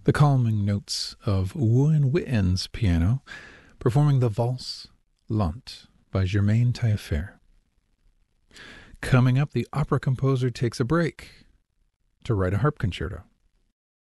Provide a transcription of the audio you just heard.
the calming notes of Wuen Witten's piano, performing the Valse Lente by Germain Taillefer. Coming up, the opera composer takes a break to write a harp concerto.